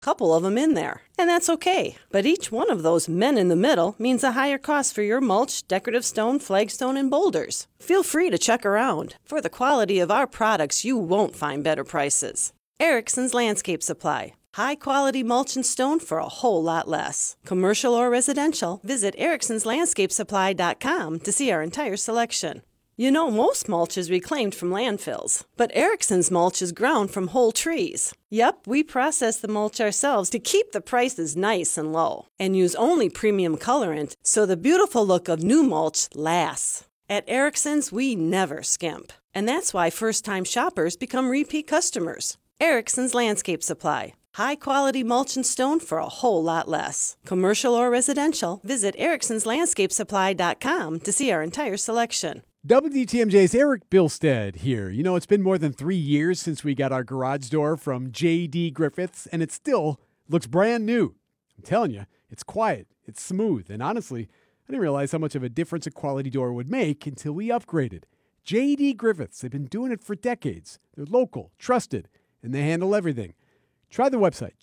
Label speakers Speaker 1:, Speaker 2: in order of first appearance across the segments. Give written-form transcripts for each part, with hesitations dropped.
Speaker 1: Couple of them in there, and that's okay. But each one of those men in the middle means a higher cost for your mulch, decorative stone, flagstone, and boulders. Feel free to check around. For the quality of our products, you won't find better prices. Erickson's Landscape Supply. High-quality mulch and stone for a whole lot less. Commercial or residential, visit ericksonslandscapesupply.com to see our entire selection. You know, most mulch is reclaimed from landfills, but Erickson's mulch is ground from whole trees. Yep, we process the mulch ourselves to keep the prices nice and low, and use only premium colorant so the beautiful look of new mulch lasts. At Erickson's, we never skimp, and that's why first-time shoppers become repeat customers. Erickson's Landscape Supply. High-quality mulch and stone for a whole lot less. Commercial or residential, visit ericksonslandscapesupply.com to see our entire selection.
Speaker 2: WTMJ's Eric Bilstead here. You know, it's been more than 3 years since we got our garage door from J.D. Griffiths, and it still looks brand new. I'm telling you, it's quiet, it's smooth, and honestly, I didn't realize how much of a difference a quality door would make until we upgraded. J.D. Griffiths, they've been doing it for decades. They're local, trusted, and they handle everything. Try the website,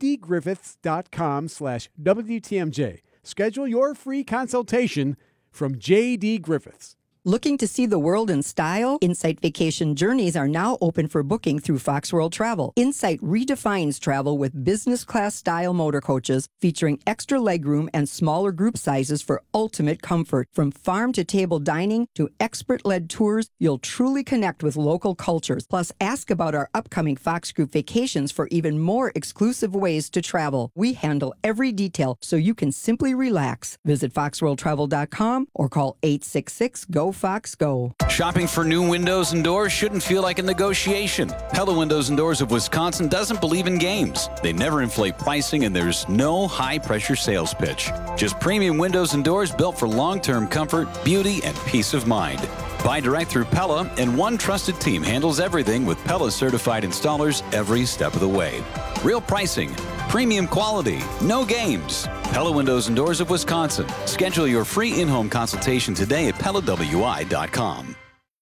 Speaker 2: jdgriffiths.com/WTMJ. Schedule your free consultation from J.D. Griffiths.
Speaker 3: Looking to see the world in style? Insight Vacation Journeys are now open for booking through Fox World Travel. Insight redefines travel with business class style motor coaches featuring extra legroom and smaller group sizes for ultimate comfort. From farm to table dining to expert-led tours, you'll truly connect with local cultures. Plus, ask about our upcoming Fox Group vacations for even more exclusive ways to travel. We handle every detail so you can simply relax. Visit foxworldtravel.com or call 866-GO Fox Go.
Speaker 4: Shopping for new windows and doors shouldn't feel like a negotiation. Pella Windows and Doors of Wisconsin doesn't believe in games. They never inflate pricing, and there's no high-pressure sales pitch. Just premium windows and doors built for long-term comfort, beauty, and peace of mind. Buy direct through Pella, and one trusted team handles everything with Pella certified installers every step of the way. Real pricing, premium quality, no games. Pella Windows and Doors of Wisconsin. Schedule your free in-home consultation today at PellaWI.com.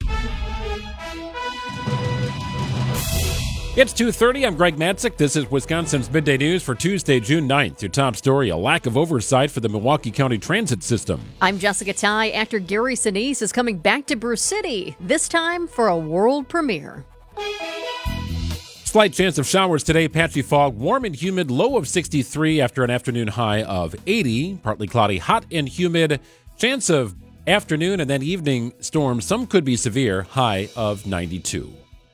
Speaker 5: It's 2:30. I'm Greg Matzik. This is Wisconsin's Midday News for Tuesday, June 9th. Your top story, a lack of oversight for the Milwaukee County Transit System.
Speaker 6: I'm Jessica Ty. Actor Gary Sinise is coming back to Bruce City, this time for a world premiere.
Speaker 5: Slight chance of showers today, patchy fog, warm and humid, low of 63 after an afternoon high of 80. Partly cloudy, hot and humid, chance of afternoon and then evening storms. Some could be severe, high of 92.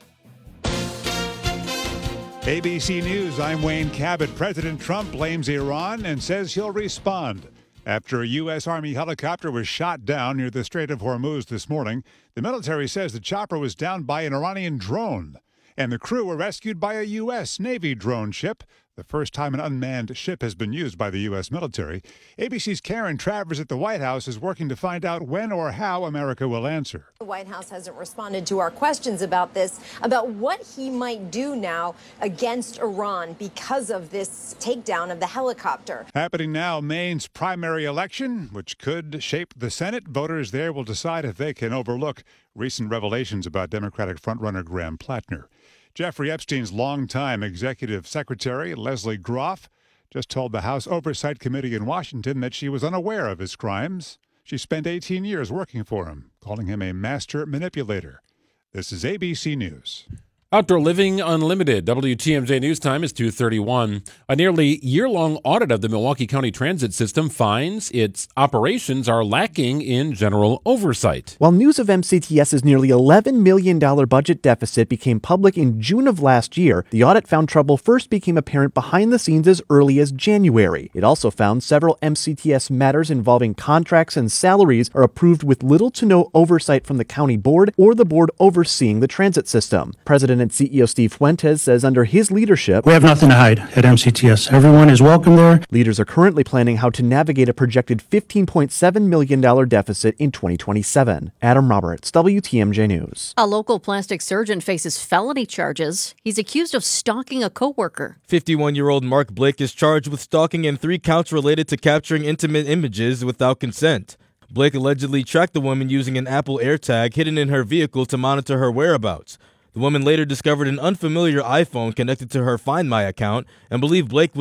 Speaker 7: ABC News, I'm Wayne Cabot. President Trump blames Iran and says he'll respond. After a U.S. Army helicopter was shot down near the Strait of Hormuz this morning, the military says the chopper was downed by an Iranian drone, and the crew were rescued by a U.S. Navy drone ship, the first time an unmanned ship has been used by the U.S. military. ABC's Karen Travers at the White House is working to find out when or how America will answer.
Speaker 8: The White House hasn't responded to our questions about this, about what he might do now against Iran because of this takedown of the helicopter.
Speaker 7: Happening now, Maine's primary election, which could shape the Senate. Voters there will decide if they can overlook recent revelations about Democratic frontrunner Graham Plattner. Jeffrey Epstein's longtime executive secretary, Leslie Groff, just told the House Oversight Committee in Washington that she was unaware of his crimes. She spent 18 years working for him, calling him a master manipulator. This is ABC News.
Speaker 5: Outdoor Living Unlimited. WTMJ News Time is 2:31. A nearly year-long audit of the Milwaukee County Transit System finds its operations are lacking in general oversight.
Speaker 9: While news of MCTS's nearly $11 million budget deficit became public in June of last year, the audit found trouble first became apparent behind the scenes as early as January. It also found several MCTS matters involving contracts and salaries are approved with little to no oversight from the county board or the board overseeing the transit system. President and CEO Steve Fuentes says under his leadership,
Speaker 10: we have nothing to hide at MCTS. Everyone is welcome there.
Speaker 9: Leaders are currently planning how to navigate a projected $15.7 million deficit in 2027. Adam Roberts, WTMJ News.
Speaker 6: A local plastic surgeon faces felony charges. He's accused of stalking a coworker.
Speaker 11: 51-year-old Mark Blake is charged with stalking and 3 counts related to capturing intimate images without consent. Blake allegedly tracked the woman using an Apple AirTag hidden in her vehicle to monitor her whereabouts. The woman later discovered an unfamiliar iPhone connected to her Find My account and believed Blake was